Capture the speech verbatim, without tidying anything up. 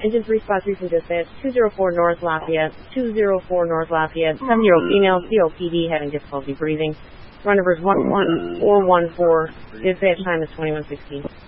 Engine three spot three from dispatch, two zero four North Lafayette, two zero four North Lafayette, seven zero female, C O P D having difficulty breathing. Run numbers one one four one four, dispatch time is twenty-one sixteen.